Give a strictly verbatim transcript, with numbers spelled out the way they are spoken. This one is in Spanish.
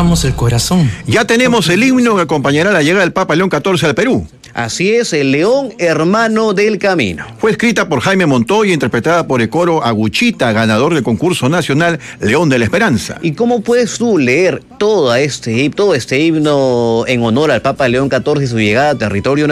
levantamos el corazón. Ya tenemos el himno que acompañará la llegada del Papa León catorce al Perú. Así es, el León Hermano del Camino. Fue escrita por Jaime Montoya y interpretada por el coro Aguchita, ganador del concurso nacional León de la Esperanza. ¿Y cómo puedes tú leer todo este, todo este himno en honor al Papa León catorce y su llegada a territorio nacional?